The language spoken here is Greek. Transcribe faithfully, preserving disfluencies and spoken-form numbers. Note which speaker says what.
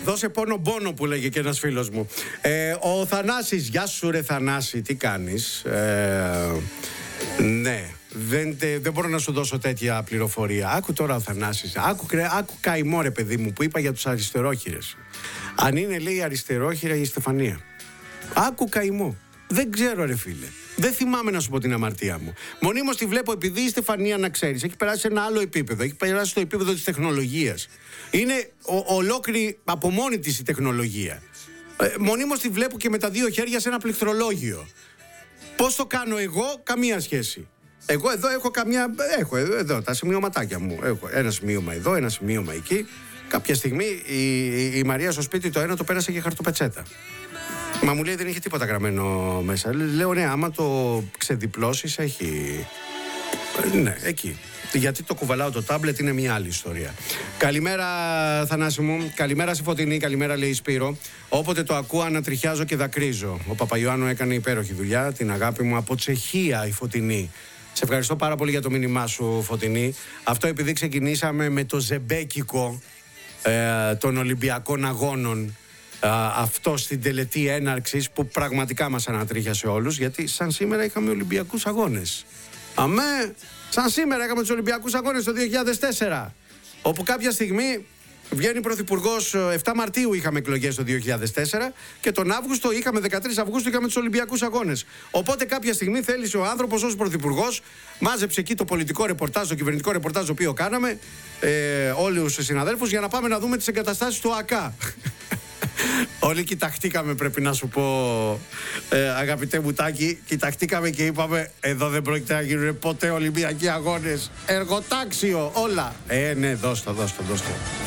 Speaker 1: Δώσε πόνο πόνο που λέγε και ένας φίλος μου. Ε, ο Θανάσης, γεια σου ρε Θανάση, τι κάνεις? Ε, ναι, δεν, δεν μπορώ να σου δώσω τέτοια πληροφορία. Άκου τώρα ο Θανάσης, άκου, άκου καημό ρε παιδί μου που είπα για τους αριστερόχειρες. Αν είναι λέει αριστερόχειρα η Στεφανία. Άκου καημό. Δεν ξέρω ρε φίλε. Δεν θυμάμαι να σου πω την αμαρτία μου. Μονίμως τη βλέπω επειδή η Στεφανία, να ξέρεις, έχει περάσει σε ένα άλλο επίπεδο. Έχει περάσει στο επίπεδο της τεχνολογίας. Είναι ο, ολόκληρη από μόνη της η τεχνολογία. Ε, μονίμως τη βλέπω και με τα δύο χέρια σε ένα πληκτρολόγιο. Πώς το κάνω εγώ? Καμία σχέση. Εγώ εδώ έχω καμιά... Έχω εδώ τα σημειωματάκια μου. Έχω ένα σημείωμα εδώ, ένα σημείωμα εκεί. Κάποια στιγμή η, η, η Μαρία στο σπίτι το ένα το πέρασε και χαρτοπετσέτα. Μα μου λέει δεν είχε τίποτα γραμμένο μέσα. Λέω ναι, άμα το ξεδιπλώσεις έχει... Ναι, εκεί. Γιατί το κουβαλάω το τάμπλετ είναι μια άλλη ιστορία. Καλημέρα Θανάση μου, καλημέρα στη Φωτεινή, καλημέρα λέει Σπύρο. Όποτε το ακούω ανατριχιάζω και δακρύζω. Ο Παπαϊωάννου έκανε υπέροχη δουλειά, την αγάπη μου από Τσεχία η Φωτεινή. Σε ευχαριστώ πάρα πολύ για το μήνυμά σου Φωτεινή. Αυτό επειδή ξεκινήσαμε με το ζεμπέκικο ε, των Ολυμπιακών Αγώνων. Uh, αυτό στην τελετή έναρξης που πραγματικά μας ανατρίχιασε όλους, γιατί σαν σήμερα είχαμε Ολυμπιακούς Αγώνες. Αμέ, σαν σήμερα είχαμε τους Ολυμπιακούς Αγώνες το δύο χιλιάδες τέσσερα, όπου κάποια στιγμή βγαίνει πρωθυπουργός. εφτά Μαρτίου είχαμε εκλογές το δύο χιλιάδες τέσσερα και τον Αύγουστο είχαμε, δεκατρείς Αυγούστου είχαμε τους Ολυμπιακούς Αγώνες. Οπότε κάποια στιγμή θέλησε ο άνθρωπος ως πρωθυπουργός, μάζεψε εκεί το πολιτικό ρεπορτάζ, το κυβερνητικό ρεπορτάζ το οποίο κάναμε ε, όλους τους συναδέλφους για να πάμε να δούμε τις εγκαταστάσεις του ΑΚΑ. Όλοι κοιταχτήκαμε, πρέπει να σου πω, ε, αγαπητέ μου Τάκη, κοιταχτήκαμε και είπαμε εδώ δεν πρόκειται να γίνουν ποτέ Ολυμπιακοί Αγώνες. Εργοτάξιο, όλα. Ε, ναι, δώστε, δώστε, δώστε.